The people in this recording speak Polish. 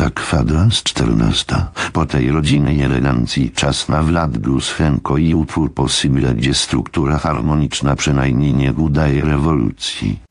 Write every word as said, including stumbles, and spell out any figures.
Za kwadrans czternasta. Po tej rodzinnej elegancji czas na Wladgus Henko i utwór Possible, gdzie struktura harmoniczna przynajmniej nie udaje rewolucji.